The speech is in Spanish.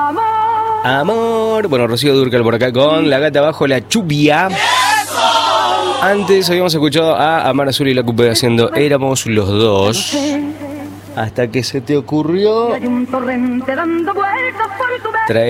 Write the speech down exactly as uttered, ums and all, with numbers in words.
Amor. Bueno, Rocío Dúrcal por acá con La Gata Bajo la Lluvia. Antes habíamos escuchado a Amar Azul y la Cupé haciendo Éramos los Dos. Hasta que se te ocurrió traer